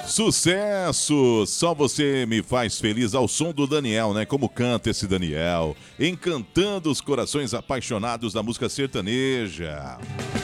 Sucesso! Só você me faz feliz ao som do Daniel, né? Como canta esse Daniel, encantando os corações apaixonados da música sertaneja.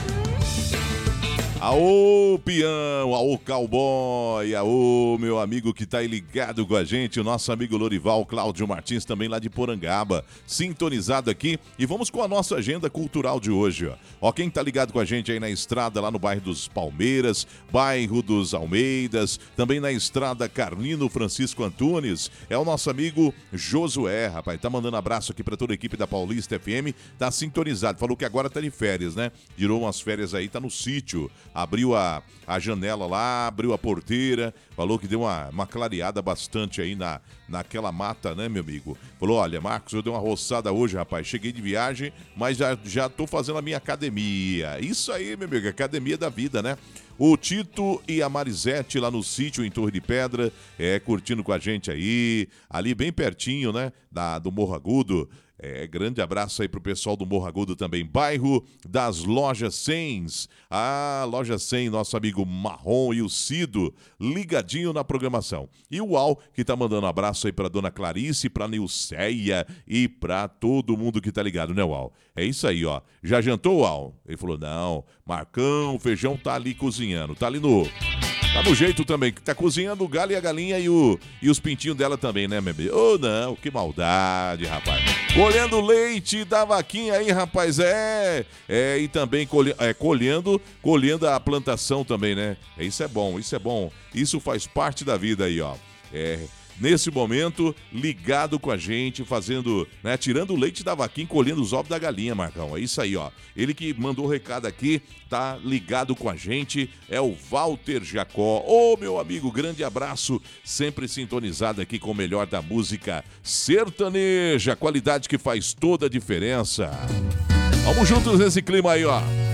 Aô, peão, aô, cowboy, aô, meu amigo que tá aí ligado com a gente, o nosso amigo Lorival Cláudio Martins, também lá de Porangaba, sintonizado aqui. E vamos com a nossa agenda cultural de hoje, ó. Ó, quem tá ligado com a gente aí na estrada, lá no bairro dos Palmeiras, bairro dos Almeidas, também na estrada Carlino Francisco Antunes, é o nosso amigo Josué, rapaz, tá mandando abraço aqui pra toda a equipe da Paulista FM, tá sintonizado, falou que agora tá de férias, né? Tirou umas férias aí, tá no sítio. Abriu a janela lá, abriu a porteira, falou que deu uma clareada bastante aí naquela mata, né, meu amigo? Falou, olha, Marcos, eu dei uma roçada hoje, rapaz, cheguei de viagem, mas já tô fazendo a minha academia. Isso aí, meu amigo, academia da vida, né? O Tito e a Marisete lá no sítio em Torre de Pedra, curtindo com a gente aí, ali bem pertinho, né, do Morro Agudo. Grande abraço aí pro pessoal do Morro Agudo também, bairro das Lojas 100. Loja 100, nosso amigo Marrom e o Cido, ligadinho na programação. E o Al, que tá mandando um abraço aí pra dona Clarice, pra Nilceia e pra todo mundo que tá ligado, né, Al? É isso aí, ó. Já jantou, Al? Ele falou, não, Marcão, o feijão tá ali cozinhando, tá ali Tá no jeito também, que tá cozinhando o galho e a galinha e os pintinhos dela também, né, bebê? Oh, não, que maldade, rapaz. Colhendo leite da vaquinha aí, rapaz, e também colhendo a plantação também, né? Isso é bom, isso é bom. Isso faz parte da vida aí, ó. Nesse momento, ligado com a gente, fazendo, né, tirando o leite da vaquinha, colhendo os ovos da galinha, Marcão. É isso aí, ó. Ele que mandou o recado aqui, tá ligado com a gente, é o Walter Jacó. Ô, meu amigo, grande abraço, sempre sintonizado aqui com o melhor da música sertaneja, qualidade que faz toda a diferença. Vamos juntos nesse clima aí, ó.